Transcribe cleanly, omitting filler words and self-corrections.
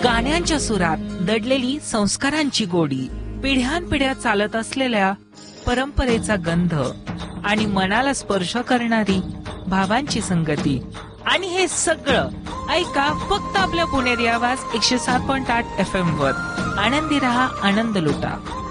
गाण्यांच्या सुरात दडलेली संस्कारांची गोडी, पिढ्यानपिढ्या चालत असलेल्या परंपरेचा गंध आणि मनाला स्पर्श करणारी भावांची संगती. आणि हे सगळं ऐका फक्त आपल्या पुणेरी आवाज 107.8 FM वर. आनंदी रहा, आनंद लुटा.